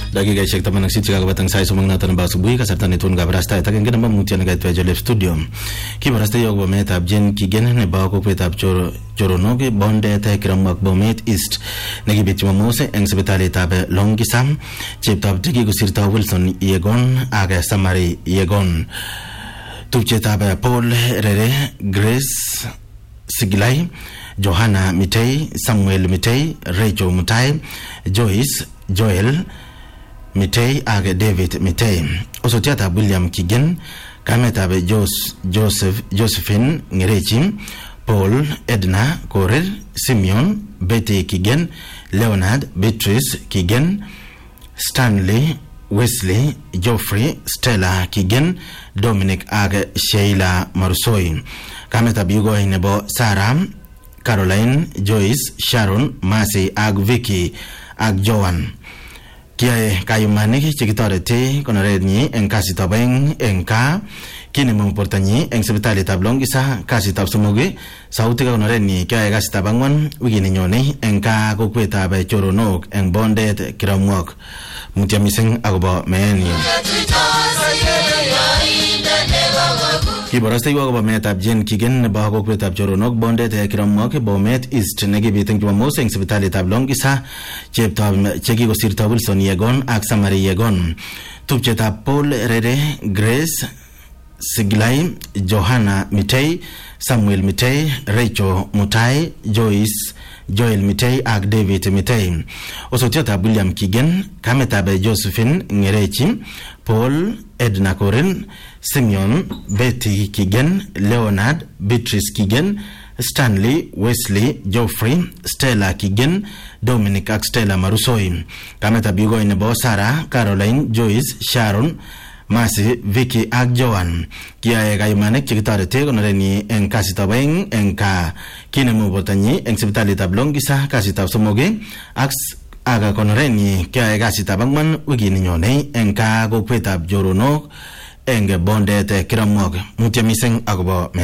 Dakikaishek 16 chekakobatang sait somok noton nebo asubuhi kasarta netun kabarastaet agenge nebo mutyo nekait Pejolep studio. Kibarastoi akobo meetab Jane Kigen nebo kokwetab Choronok Bondet Kiramwok Bomet East nekibit Jumamos eng sipitalitab Longisam. Cheptab tikikosirto Wilson Yegon ak Samari Yegon. Tupchetab Paul Rere, Grace Sigilai, Johanna Mitei, Samuel Mitei, Rachel Mutai, Joyce Joel Mitei ak David Mitei. Osotiatab William Kigen, kametab Josephine Ngerechi, Paul Edna Korir, Simeon Betty Kigen, Leonard Beatrice Kigen, Stanley Wesley Geoffrey Stella Kigen, Dominic ak Sheila Marusoi. Kametab Yugoy nebo Sarah Caroline Joyce Sharon Mercy ak Vicky ak Joan. Kiae kayumanik chekitoreti konorenyi eng kasitab aeng eng ka kinemu portanyi eng sipitalitab Longisa kasitab somok. Sautik konorenyi kiae kasitab angwan wikini nyone eng ka kokwetab Choronok eng Bondet Kiramwok. Mutya mising akobo meenyi. Kibarastoi akobo meetab Jane Kigen nebo kokwetab Choronok Bondet Kiramwok Bomet East nekibit eng Jumamos eng sipitalitab Longisa. Cheptab chekikosirto Wilson Yegon ak Samari Yegon. Tupchetab Paul Rere, Grace Siglai, Johanna Mitei, Samuel Mitei, Rachel Mutai, Joyce Joel Mitei ak David Mitei. Osotiatab William Kigen, kametab Josephine Ngerechi, Paul Edna Korin, Simeon Betty Kigen, Leonard Beatrice Kigen, Stanley Wesley Geoffrey Stella Kigen, Dominic ak Stella Marusoi. Kametab Yugoy nebo Sarah Caroline Joyce Sharon Mercy Vicky ak Joan. Kiae kayumanik chekitoreti konorenyi eng kasitab aeng eng ka kinemu bortanyi eng sipitalitab Longisa kasitab somok ak konorenyi kiae kasitab angwan wikini nyone eng ka kokwetab Choronok eng Bondet Kiramwok. Mutya mising akobo